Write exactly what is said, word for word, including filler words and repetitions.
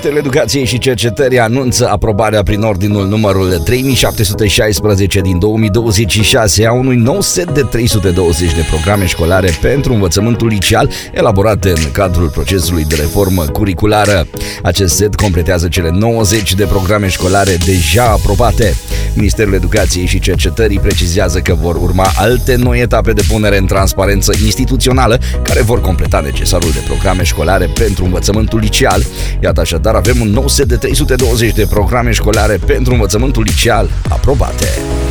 Ministerul Educației și Cercetării anunță aprobarea prin ordinul numărul trei mii șapte sute șaisprezece din două mii douăzeci și șase a unui nou set de trei sute douăzeci de programe școlare pentru învățământul liceal elaborate în cadrul procesului de reformă curriculară. Acest set completează cele nouăzeci de programe școlare deja aprobate. Ministerul Educației și Cercetării precizează că vor urma alte noi etape de punere în transparență instituțională care vor completa necesarul de programe școlare pentru învățământul liceal. Iată, așadar, avem un nou set de trei sute douăzeci de programe școlare pentru învățământul liceal aprobate.